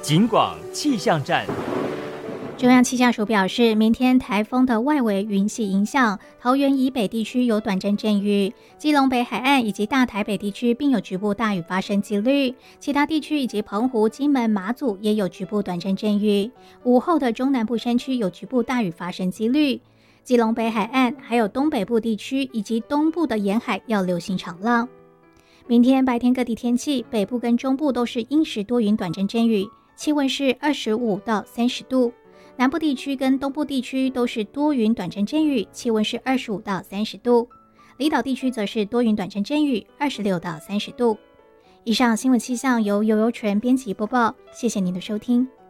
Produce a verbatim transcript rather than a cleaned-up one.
警广气象站。 中央气象署表示，明天台风的外围云系影响，桃园以北地区有短暂阵雨，基隆北海岸以及大台北地区并有局部大雨发生几率，其他地区以及澎湖、金门、马祖也有局部短暂阵雨。午后的中南部山区有局部大雨发生几率，基隆北海岸还有东北部地区以及东部的沿海要留心长浪。明天白天各地天气，北部跟中部都是阴时多云短暂阵雨，气温是二十五到三十度。南部地区跟东部地区都是多云短暂阵雨，气温是二十五到三十度。离岛地区则是多云短暂阵雨，二十六到三十度。以上新闻气象由游游纯编辑播报，谢谢您的收听。